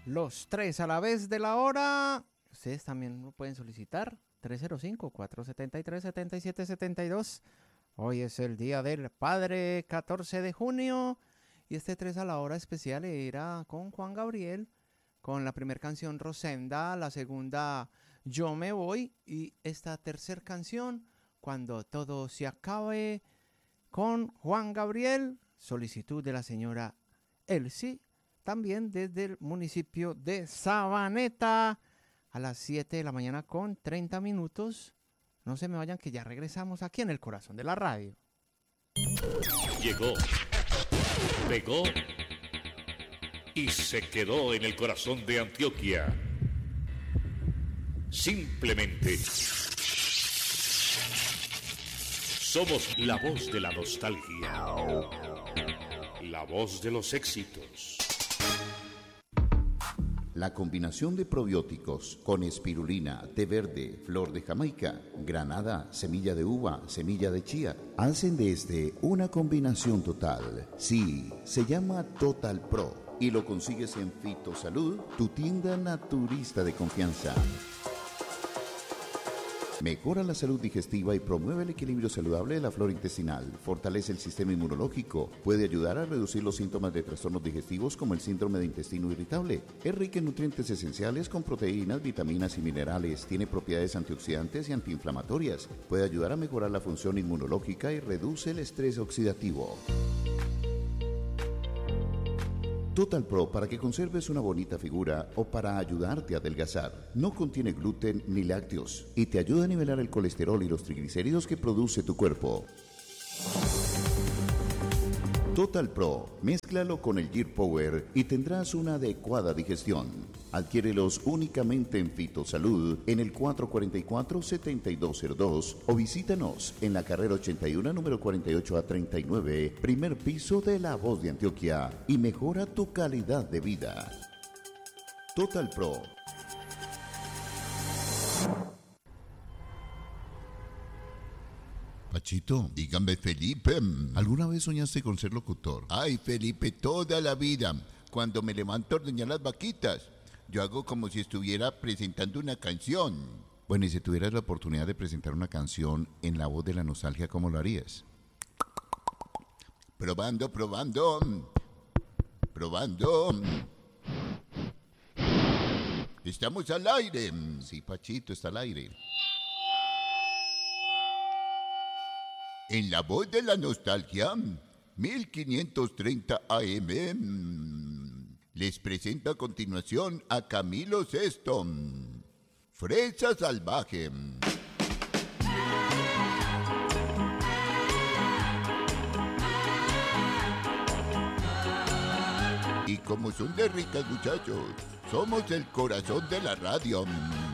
Los tres a la vez de la hora. Ustedes también lo pueden solicitar. 305-473-7772. Hoy es el Día del Padre, 14 de junio. Y este 3 a la hora especial era con Juan Gabriel. Con la primera canción Rosenda. La segunda Yo me voy. Y esta tercera canción Cuando todo se acabe. Con Juan Gabriel. Solicitud de la señora Elsie. También desde el municipio de Sabaneta. A las 7 de la mañana con 30 minutos. No se me vayan que ya regresamos aquí en el corazón de la radio. Llegó, pegó y se quedó en el corazón de Antioquia. Simplemente somos la voz de la nostalgia, la voz de los éxitos. La combinación de probióticos con espirulina, té verde, flor de Jamaica, granada, semilla de uva, semilla de chía, hacen de este una combinación total. Sí, se llama Total Pro y lo consigues en Fitosalud, tu tienda naturista de confianza. Mejora la salud digestiva y promueve el equilibrio saludable de la flora intestinal. Fortalece el sistema inmunológico. Puede ayudar a reducir los síntomas de trastornos digestivos como el síndrome de intestino irritable. Es rica en nutrientes esenciales con proteínas, vitaminas y minerales. Tiene propiedades antioxidantes y antiinflamatorias. Puede ayudar a mejorar la función inmunológica y reduce el estrés oxidativo. Total Pro para que conserves una bonita figura o para ayudarte a adelgazar. No contiene gluten ni lácteos y te ayuda a nivelar el colesterol y los triglicéridos que produce tu cuerpo. Total Pro, mézclalo con el Gear Power y tendrás una adecuada digestión. Adquiérelos únicamente en Fitosalud en el 444-7202 o visítanos en la carrera 81, número 48A39, primer piso de La Voz de Antioquia y mejora tu calidad de vida. Total Pro. Pachito, dígame Felipe, ¿alguna vez soñaste con ser locutor? Ay Felipe, toda la vida, cuando me levanto a ordeñar las vaquitas, yo hago como si estuviera presentando una canción. Bueno, y si tuvieras la oportunidad de presentar una canción en La Voz de la Nostalgia, ¿cómo lo harías? Probando. Estamos al aire. Sí, Pachito, está al aire. En La Voz de la Nostalgia, 1530 AM, les presento a continuación a Camilo Sesto, Fresa Salvaje. Y como son de ricas, muchachos, somos el corazón de la radio.